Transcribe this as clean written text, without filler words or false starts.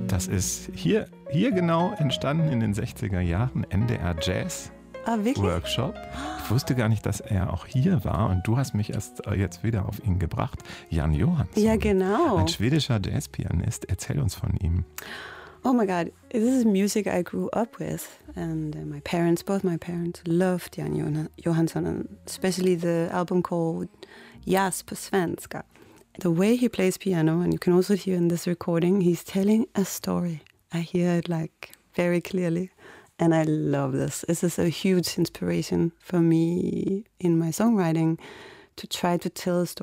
Das ist hier genau entstanden in den 60er Jahren, NDR Jazz Workshop. Ich wusste gar nicht, dass er auch hier war und du hast mich erst jetzt wieder auf ihn gebracht. Jan Johansson. Ja, genau. Ein schwedischer Jazzpianist. Erzähl uns von ihm. Oh my God, this is music I grew up with, and both my parents loved Jan Johansson, and especially the album called Jazz på svenska. The way he plays piano, and you can also hear in this recording, he's telling a story. I hear it like very clearly, and I love this. This is a huge inspiration for me in my songwriting to try to tell a story.